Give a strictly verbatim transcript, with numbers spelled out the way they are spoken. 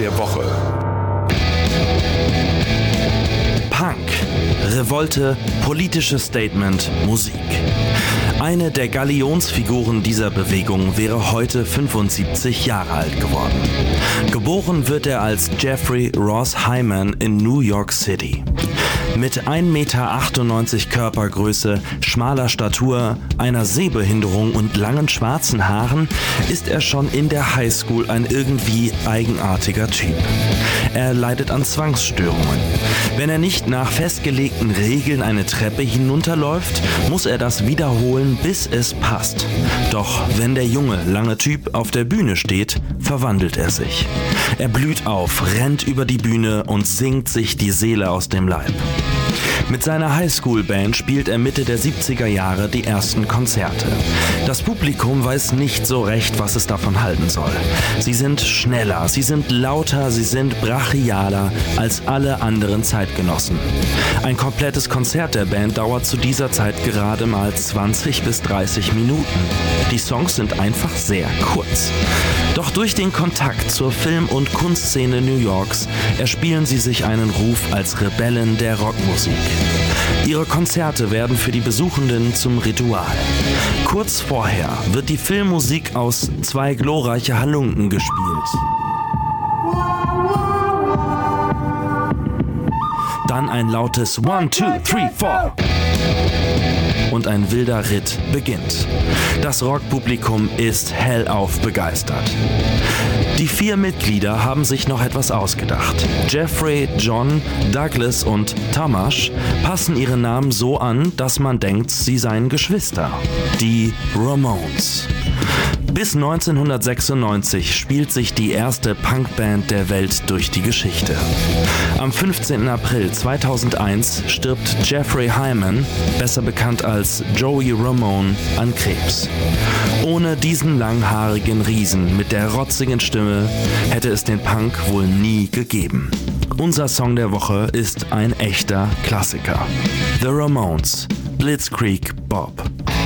der Woche. Punk, Revolte, politisches Statement, Musik. Eine der Galionsfiguren dieser Bewegung wäre heute fünfundsiebzig Jahre alt geworden. Geboren wird er als Jeffrey Ross Hyman in New York City. Mit ein Meter achtundneunzig Körpergröße, schmaler Statur, einer Sehbehinderung und langen schwarzen Haaren ist er schon in der Highschool ein irgendwie eigenartiger Typ. Er leidet an Zwangsstörungen. Wenn er nicht nach festgelegten Regeln eine Treppe hinunterläuft, muss er das wiederholen, bis es passt. Doch wenn der junge, lange Typ auf der Bühne steht, verwandelt er sich. Er blüht auf, rennt über die Bühne und singt sich die Seele aus dem Leib. Mit seiner Highschool-Band spielt er Mitte der siebziger Jahre die ersten Konzerte. Das Publikum weiß nicht so recht, was es davon halten soll. Sie sind schneller, sie sind lauter, sie sind brachialer als alle anderen Zeitgenossen. Ein komplettes Konzert der Band dauert zu dieser Zeit gerade mal zwanzig bis dreißig Minuten. Die Songs sind einfach sehr kurz. Doch durch den Kontakt zur Film- und Kunstszene New Yorks erspielen sie sich einen Ruf als Rebellen der Rockmusik. Ihre Konzerte werden für die Besuchenden zum Ritual. Kurz vorher wird die Filmmusik aus Zwei glorreiche Halunken gespielt. Dann ein lautes One, Two, Three, Four. Und ein wilder Ritt beginnt. Das Rockpublikum ist hellauf begeistert. Die vier Mitglieder haben sich noch etwas ausgedacht. Jeffrey, John, Douglas und Tomasz passen ihre Namen so an, dass man denkt, sie seien Geschwister. Die Ramones. Bis neunzehnhundertsechsundneunzig spielt sich die erste Punkband der Welt durch die Geschichte. Am fünfzehnten April zweitausendeins stirbt Jeffrey Hyman, besser bekannt als Joey Ramone, an Krebs. Ohne diesen langhaarigen Riesen mit der rotzigen Stimme hätte es den Punk wohl nie gegeben. Unser Song der Woche ist ein echter Klassiker. The Ramones, Blitzkrieg Bob.